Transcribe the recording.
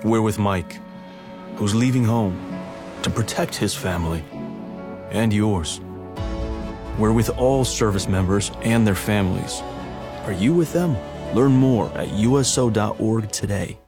We're with Mike, who's leaving home to protect his family and yours. We're with all service members and their families. Are you with them? Learn more at uso.org today.